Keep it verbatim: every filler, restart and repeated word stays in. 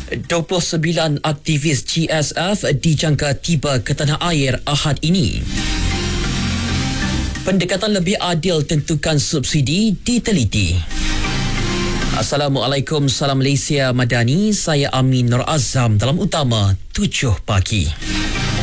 dua puluh sembilan aktivis G S F dijangka tiba ke tanah air Ahad ini. Pendekatan lebih adil tentukan subsidi diteliti. Assalamualaikum, salam Malaysia Madani. Saya Amin Nur Azam dalam utama tujuh pagi.